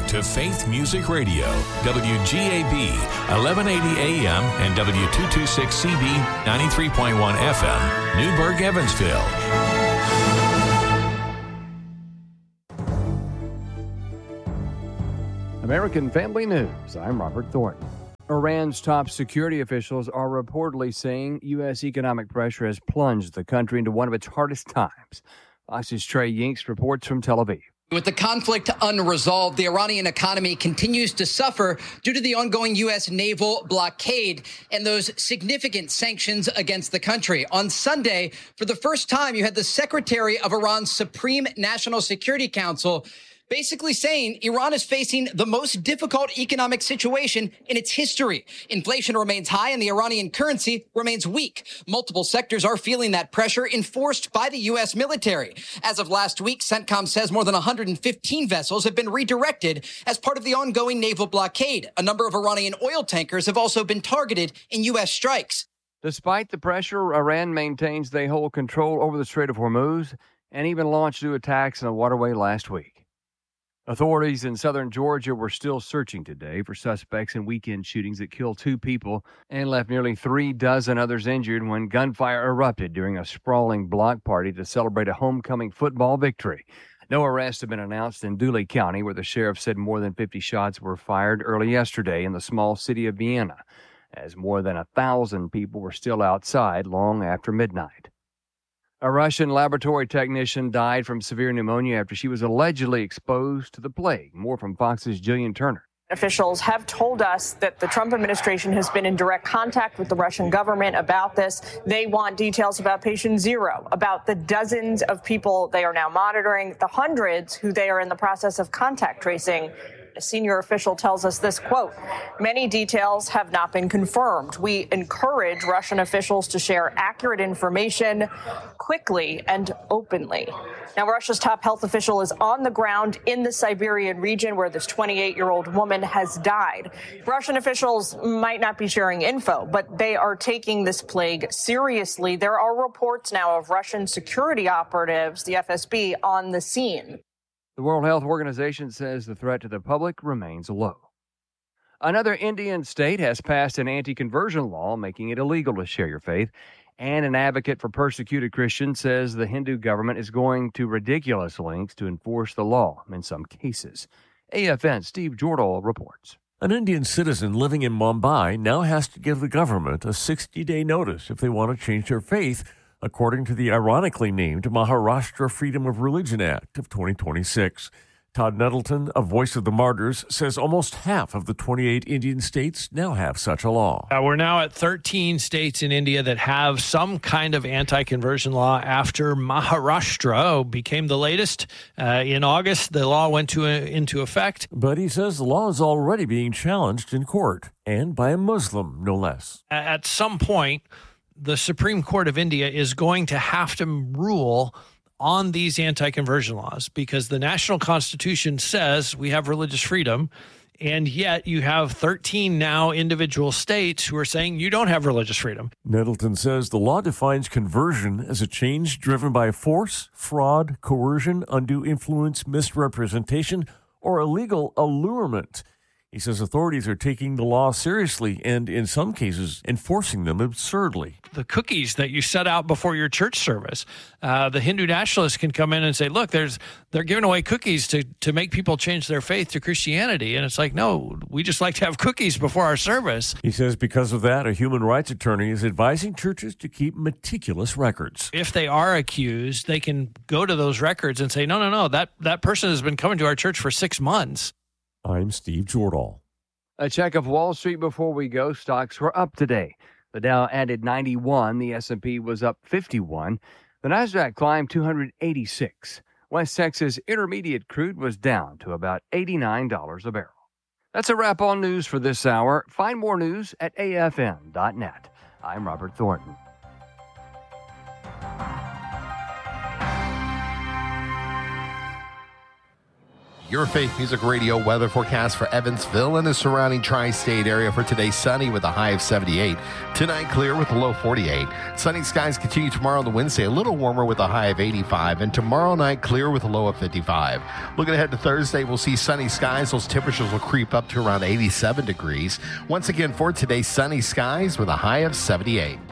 to Faith Music Radio, WGAB, 1180 AM and W226CB, 93.1 FM, Newburgh, Evansville. American Family News, I'm Robert Thornton. Iran's top security officials are reportedly saying U.S. economic pressure has plunged the country into one of its hardest times. Fox's Trey Yinks reports from Tel Aviv. With the conflict unresolved, the Iranian economy continues to suffer due to the ongoing U.S. naval blockade and those significant sanctions against the country. On Sunday, for the first time, you had the Secretary of Iran's Supreme National Security Council basically saying Iran is facing the most difficult economic situation in its history. Inflation remains high and the Iranian currency remains weak. Multiple sectors are feeling that pressure enforced by the U.S. military. As of last week, CENTCOM says more than 115 vessels have been redirected as part of the ongoing naval blockade. A number of Iranian oil tankers have also been targeted in U.S. strikes. Despite the pressure, Iran maintains they hold control over the Strait of Hormuz and even launched new attacks in a waterway last week. Authorities in southern Georgia were still searching today for suspects in weekend shootings that killed 2 people and left nearly 3 dozen others injured when gunfire erupted during a sprawling block party to celebrate a homecoming football victory. No arrests have been announced in Dooley County, where the sheriff said more than 50 shots were fired early yesterday in the small city of Vienna, as more than 1,000 people were still outside long after midnight. A Russian laboratory technician died from severe pneumonia after she was allegedly exposed to the plague. More from Fox's Jillian Turner. Officials have told us that the Trump administration has been in direct contact with the Russian government about this. They want details about patient 0, about the dozens of people they are now monitoring, the hundreds who they are in the process of contact tracing. A senior official tells us this, quote, "Many details have not been confirmed. We encourage Russian officials to share accurate information quickly and openly." Now, Russia's top health official is on the ground in the Siberian region where this 28-year-old woman has died. Russian officials might not be sharing info, but they are taking this plague seriously. There are reports now of Russian security operatives, the FSB, on the scene. The World Health Organization says the threat to the public remains low. Another Indian state has passed an anti-conversion law making it illegal to share your faith, and an advocate for persecuted Christians says the Hindu government is going to ridiculous lengths to enforce the law in some cases. AFN Steve Jordahl reports. An Indian citizen living in Mumbai now has to give the government a 60-day notice if they want to change their faith, according to the ironically named Maharashtra Freedom of Religion Act of 2026. Todd Nettleton, a Voice of the Martyrs, says almost half of the 28 Indian states now have such a law. We're now at 13 states in India that have some kind of anti-conversion law after Maharashtra became the latest. In August, the law went into effect. But he says the law is already being challenged in court, and by a Muslim, no less. At some point, the Supreme Court of India is going to have to rule on these anti-conversion laws because the national constitution says we have religious freedom, and yet you have 13 now individual states who are saying you don't have religious freedom. Nettleton says the law defines conversion as a change driven by force, fraud, coercion, undue influence, misrepresentation, or illegal allurement. He says authorities are taking the law seriously and, in some cases, enforcing them absurdly. The cookies that you set out before your church service, the Hindu nationalists can come in and say, look, they're giving away cookies to make people change their faith to Christianity. And it's like, no, we just like to have cookies before our service. He says because of that, a human rights attorney is advising churches to keep meticulous records. If they are accused, they can go to those records and say, no, that person has been coming to our church for 6 months. I'm Steve Jordahl. A check of Wall Street before we go. Stocks were up today. The Dow added 91. The S&P was up 51. The Nasdaq climbed 286. West Texas Intermediate crude was down to about $89 a barrel. That's a wrap on news for this hour. Find more news at afn.net. I'm Robert Thornton. Your Faith Music Radio weather forecast for Evansville and the surrounding tri-state area for today. Sunny with a high of 78. Tonight clear with a low 48. Sunny skies continue tomorrow on the Wednesday, a little warmer with a high of 85. And tomorrow night clear with a low of 55. Looking ahead to Thursday, we'll see sunny skies. Those temperatures will creep up to around 87 degrees. Once again for today, sunny skies with a high of 78.